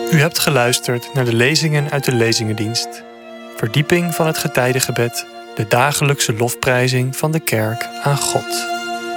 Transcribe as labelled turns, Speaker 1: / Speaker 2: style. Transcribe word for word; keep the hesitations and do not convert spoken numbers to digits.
Speaker 1: U hebt geluisterd naar de lezingen uit de Lezingendienst. Verdieping van het getijdengebed, de dagelijkse lofprijzing van de kerk aan God.